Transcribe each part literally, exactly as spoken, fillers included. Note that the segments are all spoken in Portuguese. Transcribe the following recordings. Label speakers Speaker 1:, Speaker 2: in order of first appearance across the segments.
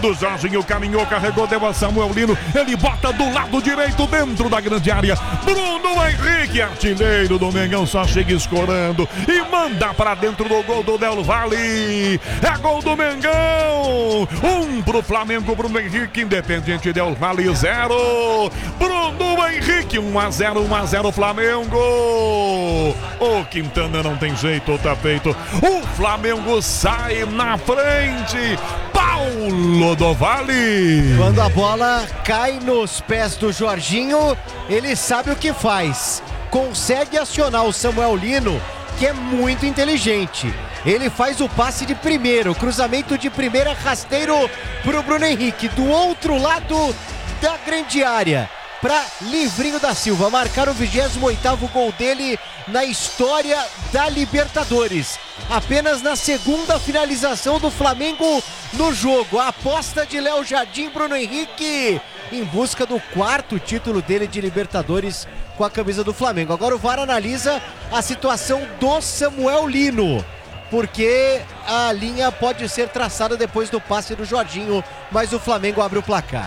Speaker 1: do Jorginho, caminhou, carregou, deu a Samuel Lino, ele bota do lado direito dentro da grande área. Bruno Henrique, artilheiro do Mengão, só chega escorando e manda pra dentro do gol do Del Valle. É gol do Mengão. Um pro Flamengo, Bruno Henrique, Independente Del Valle zero. Bruno Henrique, um a zero, um a zero Flamengo. O Quintana não tem jeito, tá feito. O Flamengo sai na frente. Paulo do Valle.
Speaker 2: Quando a bola cai nos pés do Jorginho, ele sabe o que faz. Consegue acionar o Samuel Lino, que é muito inteligente. Ele faz o passe de primeiro, cruzamento de primeira, rasteiro pro Bruno Henrique. Do outro lado da grande área, para Livrinho da Silva marcar o vigésimo oitavo gol dele na história da Libertadores. Apenas na segunda finalização do Flamengo no jogo. A aposta de Léo Jardim, Bruno Henrique, em busca do quarto título dele de Libertadores com a camisa do Flamengo. Agora o V A R analisa a situação do Samuel Lino, porque a linha pode ser traçada depois do passe do Jorginho, mas o Flamengo abre o placar.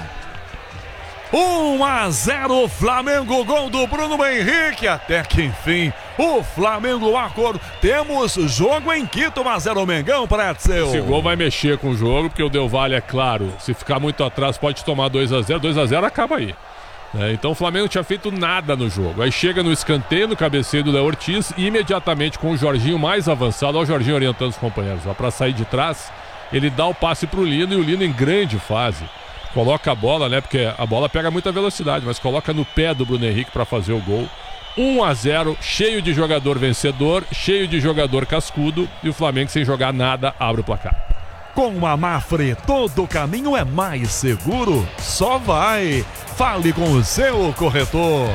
Speaker 1: um a zero Flamengo, gol do Bruno Henrique, até que enfim o Flamengo acorda. Temos jogo em Quito, um a zero Mengão, Pretzel.
Speaker 3: Esse gol vai mexer com o jogo, porque o Del Valle, é claro, se ficar muito atrás pode tomar dois a zero, dois a zero acaba aí. É, então o Flamengo não tinha feito nada no jogo. Aí chega no escanteio, no cabeceio do Léo Ortiz, e imediatamente com o Jorginho mais avançado, olha o Jorginho orientando os companheiros, para sair de trás, ele dá o passe pro Lino, e o Lino em grande fase coloca a bola, né? Porque a bola pega muita velocidade, mas coloca no pé do Bruno Henrique para fazer o gol. um a zero, cheio de jogador vencedor, cheio de jogador cascudo, e o Flamengo, sem jogar nada, abre o placar.
Speaker 1: Com a Mafre, todo caminho é mais seguro. Só vai. Fale com o seu corretor.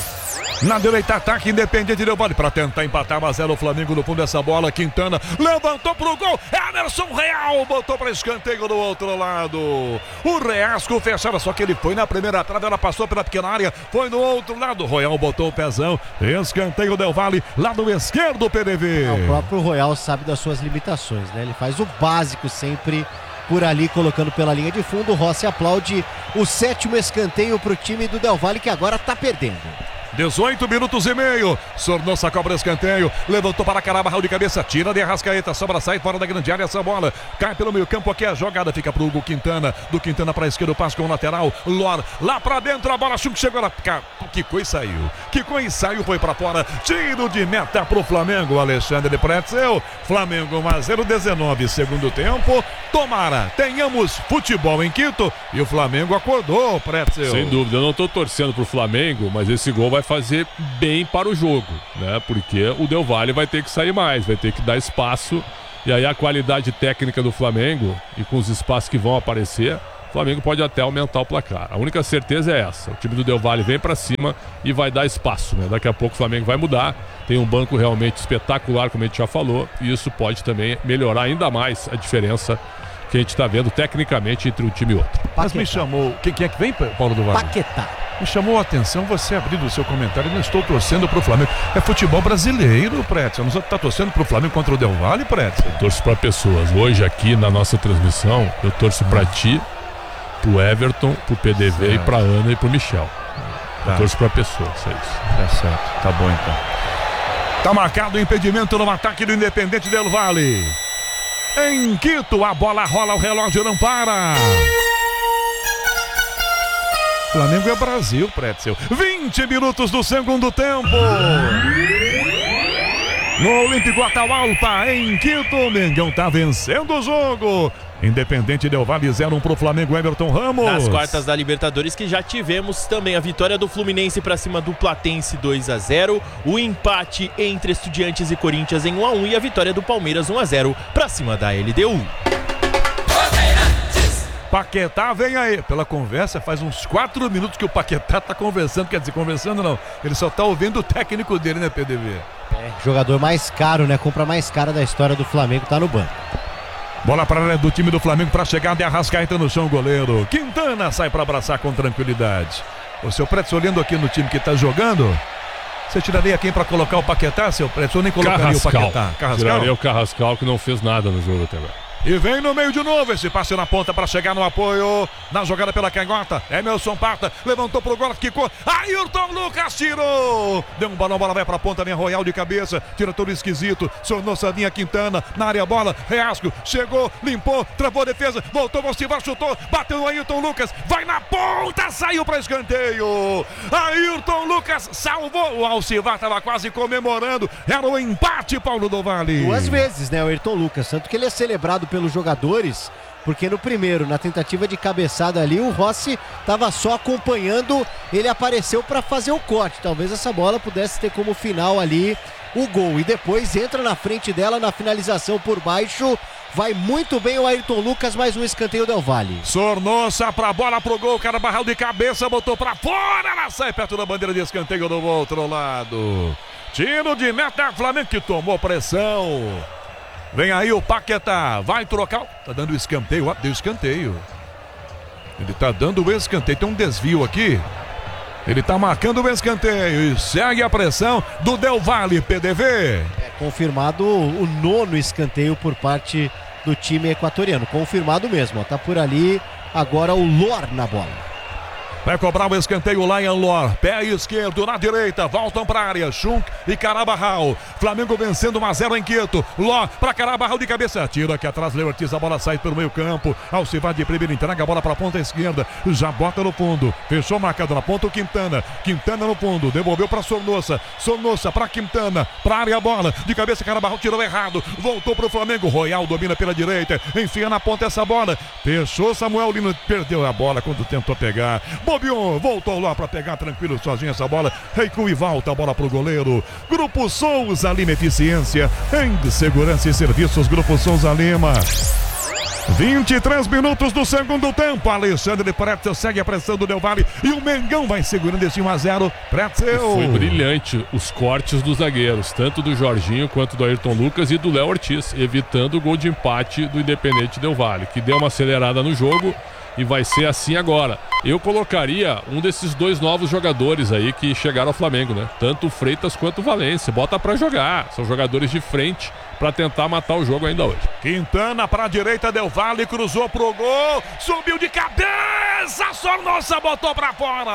Speaker 1: Na direita, ataque Independente Del Valle para tentar empatar, um a zero o Flamengo no fundo dessa bola. Quintana levantou pro gol. Emerson Real botou para escanteio do outro lado. O Reasco fechava, só que ele foi na primeira trave, ela passou pela pequena área, foi no outro lado. Royal botou o pezão. Escanteio Del Valle, lado esquerdo, P D V.
Speaker 2: O próprio Royal sabe das suas limitações, né? Ele faz o básico sempre por ali, colocando pela linha de fundo. O Rossi aplaude o sétimo escanteio pro time do Del Valle, que agora tá perdendo.
Speaker 1: dezoito minutos e meio. Sornosa cobra escanteio. Levantou para Carabarral de cabeça. Tira de Arrascaeta. Sobra, sai fora da grande área. Essa bola cai pelo meio campo. Aqui a jogada fica pro Hugo Quintana. Do Quintana para a esquerda. O passe com o lateral. Lor lá para dentro. A bola chegou lá. Que coisa saiu. Que coisa saiu. Foi para fora. Tiro de meta pro Flamengo. Alexandre Pretzel. Flamengo um a zero. dezenove segundo tempo. Tomara tenhamos futebol em Quito. E o Flamengo acordou, Pretzel.
Speaker 3: Sem dúvida. Eu não tô torcendo pro Flamengo, mas esse gol vai fazer bem para o jogo, né? Porque o Del Valle vai ter que sair mais, vai ter que dar espaço, e aí a qualidade técnica do Flamengo e com os espaços que vão aparecer, o Flamengo pode até aumentar o placar. A única certeza é essa: o time do Del Valle vem para cima e vai dar espaço, né? Daqui a pouco o Flamengo vai mudar, tem um banco realmente espetacular, como a gente já falou, e isso pode também melhorar ainda mais a diferença que a gente está vendo tecnicamente entre um time e outro.
Speaker 1: Mas me chamou, quem, quem é que vem, Paulo do Valle?
Speaker 2: Paquetá.
Speaker 1: Me chamou a atenção você abrindo o seu comentário. Eu não estou torcendo pro Flamengo. É futebol brasileiro, Pretzel. Não está torcendo pro Flamengo contra o Del Valle, Pretzel?
Speaker 3: Eu torço para pessoas. Hoje aqui na nossa transmissão, eu torço para ti, pro Everton, pro P D V, certo, e pra Ana e pro Michel. Tá. Eu torço para pessoas, é isso.
Speaker 1: Tá certo, tá bom então. Tá marcado o impedimento no ataque do Independente Del Valle. Em Quito, a bola rola, o relógio não para. Flamengo é Brasil, Pretzel. vinte minutos do segundo tempo. No Olímpico Atahualpa, em Quito, o Mengão tá vencendo o jogo. Independente Del Valle zero um pro Flamengo, Everton Ramos.
Speaker 4: Nas quartas da Libertadores, que já tivemos também a vitória do Fluminense para cima do Platense dois a zero, o empate entre Estudiantes e Corinthians em um a um e a vitória do Palmeiras um a zero para cima da L D U.
Speaker 1: Paquetá vem aí. Pela conversa, faz uns quatro minutos que o Paquetá tá conversando. Quer dizer, conversando não. Ele só tá ouvindo o técnico dele, né, P D V?
Speaker 2: É, jogador mais caro, né? Compra mais cara da história do Flamengo, tá no banco.
Speaker 1: Bola para área do time do Flamengo para chegar de Arrascaeta no chão, goleiro. Quintana sai para abraçar com tranquilidade. O seu Pretzel, olhando aqui no time que tá jogando, você tiraria quem para colocar o Paquetá, seu Pretzel? Eu nem colocaria
Speaker 3: Carrascal.
Speaker 1: o Paquetá.
Speaker 3: Carrascal? Tiraria o Carrascal, que não fez nada no jogo até agora.
Speaker 1: E vem no meio de novo, esse passe na ponta para chegar no apoio. Na jogada pela canhota, Emerson Pata, levantou pro gol, quicou. Ayrton Lucas tirou. Deu um balão, bola vai pra ponta, linha Royal de cabeça. Tira todo esquisito, sonou Sandinha Quintana. Na área, bola, Reasco, chegou, limpou, travou a defesa. Voltou, Valcivar, chutou, bateu no Ayrton Lucas. Vai na ponta, saiu para escanteio. Ayrton Lucas salvou. O Alcivar tava quase comemorando. Era o empate, Paulo do Vale.
Speaker 2: Duas vezes, né, o Ayrton Lucas. Tanto que ele é celebrado pelos jogadores, porque no primeiro, na tentativa de cabeçada ali, o Rossi estava só acompanhando, ele apareceu para fazer o corte. Talvez essa bola pudesse ter como final ali o gol. E depois entra na frente dela na finalização por baixo. Vai muito bem o Ayrton Lucas, mais um escanteio Del Valle.
Speaker 1: Sornosa pra bola pro gol, cara barrou de cabeça, botou pra fora, ela sai perto da bandeira de escanteio do outro lado. Tiro de meta, Flamengo que tomou pressão. Vem aí o Paquetá, vai trocar, tá dando escanteio, ó, deu escanteio. Ele tá dando o escanteio, tem um desvio aqui. Ele tá marcando o escanteio e segue a pressão do Del Valle, P D V.
Speaker 2: É confirmado o nono escanteio por parte do time equatoriano, confirmado mesmo, ó, tá por ali agora o Lor na bola.
Speaker 1: Vai cobrar o escanteio Lion Lor, pé esquerdo na direita, voltam para a área, Schunk e Carabarral. Flamengo vencendo um a zero em Quito. Lor para Carabarral de cabeça, tira aqui atrás, Leo Ortiz, a bola sai pelo meio campo. Alcivar de primeira, entrega a bola para a ponta esquerda, já bota no fundo, fechou marcado na ponta o Quintana. Quintana no fundo, devolveu para Sornosa, Sornosa para Quintana, para a área a bola, de cabeça Carabarral tirou errado, voltou para o Flamengo, Royal domina pela direita, enfia na ponta essa bola, fechou Samuel Lino, perdeu a bola quando tentou pegar. Bobion voltou lá para pegar tranquilo sozinho essa bola. Reicou e volta a bola pro goleiro. Grupo Souza Lima Eficiência em Segurança e Serviços. Grupo Souza Lima. vinte e três minutos do segundo tempo. Alexandre Pretzel segue a pressão do Del Valle e o Mengão vai segurando esse um a zero. Pretzel.
Speaker 3: Foi brilhante os cortes dos zagueiros, tanto do Jorginho quanto do Ayrton Lucas e do Léo Ortiz, evitando o gol de empate do Independente Del Valle, que deu uma acelerada no jogo. E vai ser assim agora. Eu colocaria um desses dois novos jogadores aí que chegaram ao Flamengo, né? Tanto o Freitas quanto o Valência. Bota pra jogar. São jogadores de frente pra tentar matar o jogo ainda hoje.
Speaker 1: Quintana pra direita, Del Valle, cruzou pro gol. Subiu de cabeça. Sornosa botou pra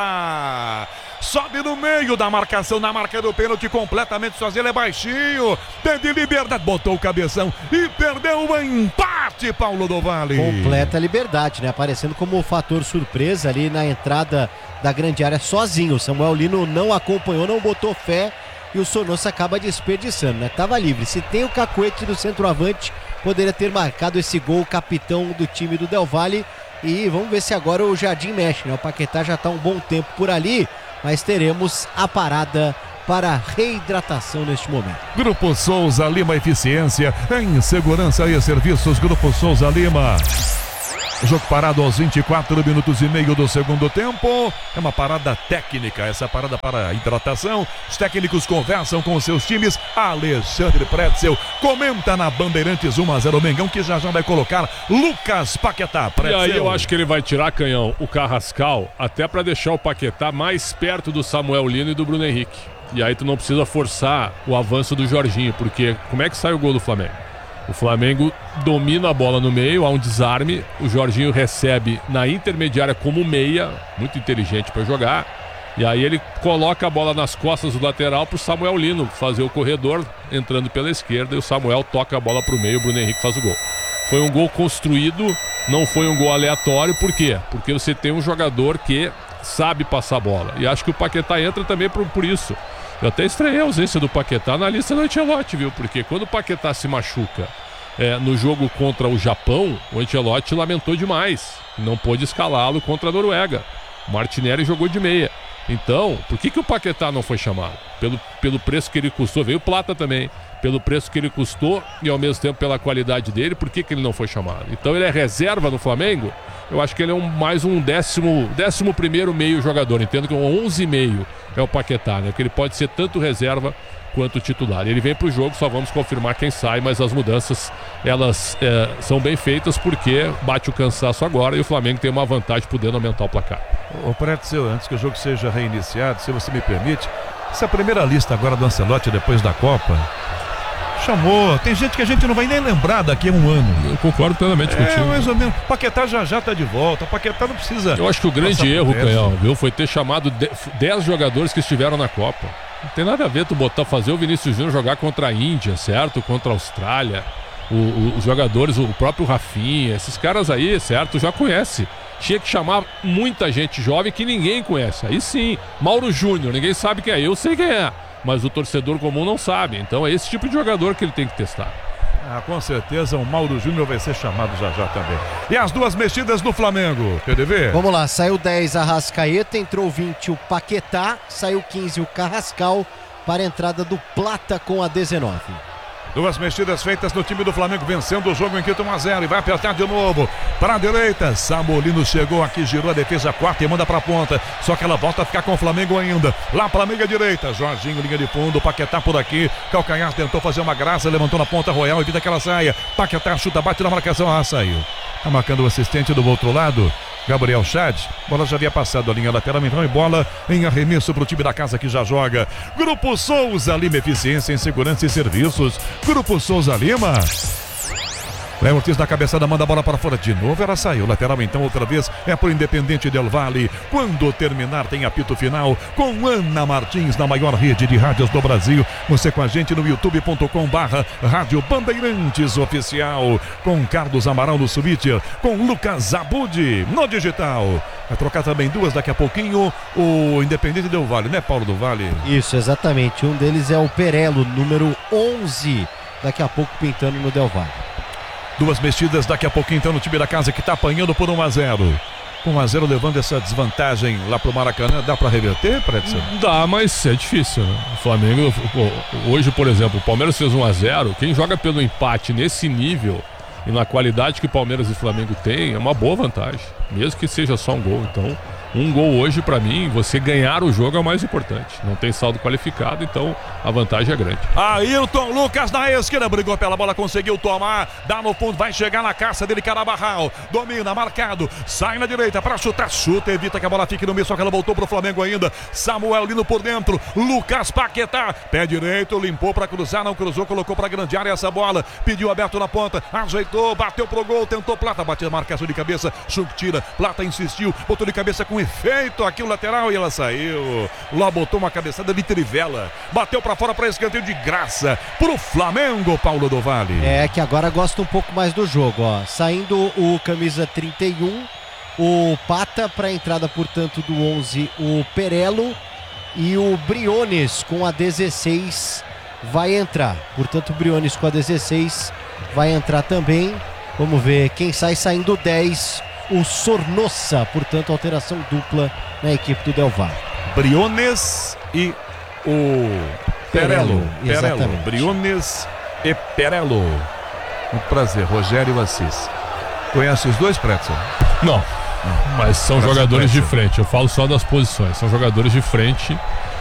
Speaker 1: fora. Sobe no meio da marcação, na marca do pênalti, completamente sozinho, ele é baixinho, teve liberdade, botou o cabeção e perdeu o empate, Paulo do Vale.
Speaker 2: Completa liberdade, né? Aparecendo como fator surpresa ali na entrada da grande área sozinho. O Samuel Lino não acompanhou, não botou fé e o Sornosa acaba desperdiçando, né? Tava livre. Se tem o cacuete do centroavante, poderia ter marcado esse gol, o capitão do time do Del Valle. E vamos ver se agora o Jardim mexe, né? O Paquetá já tá um bom tempo por ali, mas teremos a parada para reidratação neste momento.
Speaker 1: Grupo Souza Lima Eficiência em Segurança e Serviços. Grupo Souza Lima. Jogo parado aos vinte e quatro minutos e meio do segundo tempo. É uma parada técnica, essa parada para hidratação. Os técnicos conversam com seus times. Alexandre Pretzel comenta na Bandeirantes um a zero Mengão, que já já vai colocar Lucas Paquetá. Pretzel.
Speaker 3: E aí eu acho que ele vai tirar, Canhão, o Carrascal, até para deixar o Paquetá mais perto do Samuel Lino e do Bruno Henrique. E aí tu não precisa forçar o avanço do Jorginho, porque como é que sai o gol do Flamengo? O Flamengo domina a bola no meio, há um desarme, o Jorginho recebe na intermediária como meia, muito inteligente para jogar, e aí ele coloca a bola nas costas do lateral para o Samuel Lino fazer o corredor, entrando pela esquerda, e o Samuel toca a bola para o meio, o Bruno Henrique faz o gol. Foi um gol construído, não foi um gol aleatório, por quê? Porque você tem um jogador que sabe passar a bola, e acho que o Paquetá entra também por, por isso. Eu até estranhei a ausência do Paquetá na lista do Ancelotti, viu? Porque quando o Paquetá se machuca é, no jogo contra o Japão, o Ancelotti lamentou demais. Não pôde escalá-lo contra a Noruega. O Martinelli jogou de meia. Então, por que, que o Paquetá não foi chamado? Pelo, pelo preço que ele custou. Veio Plata também. Pelo preço que ele custou e ao mesmo tempo pela qualidade dele, por que, que ele não foi chamado? Então ele é reserva no Flamengo? Eu acho que ele é um, mais um décimo, décimo primeiro meio jogador. Entendo que um onze e meio é o Paquetá, né? Que ele pode ser tanto reserva quanto titular. Ele vem para o jogo, só vamos confirmar quem sai, mas as mudanças elas é, são bem feitas porque bate o cansaço agora e o Flamengo tem uma vantagem podendo aumentar o placar.
Speaker 1: Ô Pretzel, antes que o jogo seja reiniciado, se você me permite, essa primeira lista agora do Ancelotti depois da Copa Chamou. Tem gente que a gente não vai nem lembrar daqui a um ano.
Speaker 3: Eu concordo plenamente
Speaker 1: É,
Speaker 3: contigo.
Speaker 1: mais ou menos. Paquetá já já tá de volta. Paquetá não precisa.
Speaker 3: Eu acho que o grande
Speaker 1: passar por
Speaker 3: erro,
Speaker 1: essa.
Speaker 3: Canhão, viu, foi ter chamado dez jogadores que estiveram na Copa. Não tem nada a ver tu botar, fazer o Vinícius Júnior jogar contra a Índia, certo? Contra a Austrália. O, o, os jogadores, o próprio Rafinha, esses caras aí, certo? Já conhece. Tinha que chamar muita gente jovem que ninguém conhece. Aí sim, Mauro Júnior, ninguém sabe quem é. Eu sei quem é, mas o torcedor comum não sabe. Então é esse tipo de jogador que ele tem que testar.
Speaker 1: Ah, com certeza o Mauro Júnior vai ser chamado já já também. E as duas mexidas no Flamengo, P D V?
Speaker 2: Vamos lá, saiu dez a Arrascaeta, entrou vinte o Paquetá, saiu quinze o Carrascal para a entrada do Plata com a dezenove.
Speaker 1: Duas mexidas feitas no time do Flamengo, vencendo o jogo em Quito um a zero e vai apertar de novo para a direita. Samolino chegou aqui, girou a defesa quarta e manda para a ponta. Só que ela volta a ficar com o Flamengo ainda. Lá para a meia direita, Jorginho, linha de fundo, Paquetá por aqui. Calcanhar tentou fazer uma graça, levantou na ponta Royal, evita que ela saia. Paquetá chuta, bate na marcação, ah, saiu. Tá marcando o assistente do outro lado, Gabriel Chad. Bola já havia passado a linha lateral, então e bola em arremesso para o time da casa que já joga. Grupo Souza Lima, eficiência em segurança e serviços. Grupo Souza Lima. Léo Ortiz na cabeçada, manda a bola para fora de novo, ela saiu, lateral então outra vez, é pro Independente Del Valle. Quando terminar tem apito final com Ana Martins na maior rede de rádios do Brasil. Você com a gente no youtube ponto com barra Rádio Bandeirantes Oficial, com Carlos Amaral no Switcher, com Lucas Abud no digital. Vai trocar também duas daqui a pouquinho, o Independente Del Valle, né, Paulo do Vale?
Speaker 2: Isso, exatamente, um deles é o Perelo, número onze, daqui a pouco pintando no Del Valle.
Speaker 1: Duas mexidas daqui a pouquinho então no time da casa que está apanhando por um a zero. um a zero levando essa desvantagem lá pro Maracanã. Dá para reverter, Pretzel?
Speaker 3: Dá, mas é difícil, né? O Flamengo, pô, hoje, por exemplo, o Palmeiras fez um a zero. Quem joga pelo empate nesse nível e na qualidade que Palmeiras e Flamengo têm, é uma boa vantagem. Mesmo que seja só um gol. Então, um gol hoje, pra mim, você ganhar o jogo é o mais importante. Não tem saldo qualificado, então a vantagem é grande.
Speaker 1: Ailton Lucas na esquerda, brigou pela bola, conseguiu tomar, dá no fundo, vai chegar na caça dele, Carabarral, domina, marcado, sai na direita pra chutar, chuta, evita que a bola fique no meio, só que ela voltou pro Flamengo ainda. Samuel Lino por dentro, Lucas Paquetá, pé direito, limpou pra cruzar, não cruzou, colocou pra grande área essa bola, pediu aberto na ponta, ajeitou, bateu pro gol, tentou Plata, bateu a marcação de cabeça, Chuc tira, Plata insistiu, botou de cabeça com efeito aqui o lateral e ela saiu. Lá botou uma cabeçada de trivela, bateu pra fora pra escanteio de graça pro Flamengo, Paulo do Vale.
Speaker 2: É que agora gosta um pouco mais do jogo, ó. Saindo o camisa trinta e um, o Pata pra entrada, portanto, do onze, o Perelo, e o Briones com a dezesseis vai entrar. Portanto, o Briones com a dezesseis vai entrar também. Vamos ver quem sai saindo dez, o Sornossa, portanto alteração dupla na equipe do Del Valle.
Speaker 1: Briones e o Perelo.
Speaker 2: Perelo,
Speaker 1: Perelo. Briones e Perelo. Muito prazer, Rogério Assis. Conhece os dois, Pretzel?
Speaker 3: Não, mas são
Speaker 1: Prazer,
Speaker 3: jogadores de
Speaker 1: Pretzel.
Speaker 3: frente. Eu falo só das posições. São jogadores de frente